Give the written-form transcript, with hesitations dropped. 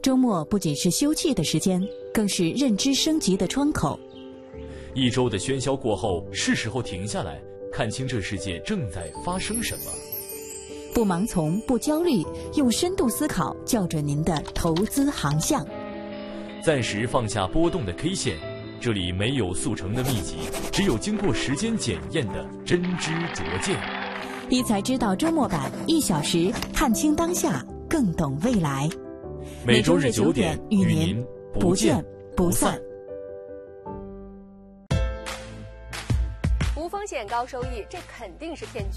周末不仅是休憩的时间，更是认知升级的窗口。 一周的喧嚣过后，是时候停下来，看清这世界正在发生什么。 不盲从，不焦虑，用深度思考校准您的投资航向。 暂时放下波动的 K 线，这里没有速成的秘籍，只有经过时间检验的真知灼见。 一财知道周末版，1小时看清当下，更懂未来。 每周日9点与您不见不散。 无风险高收益，这肯定是骗局。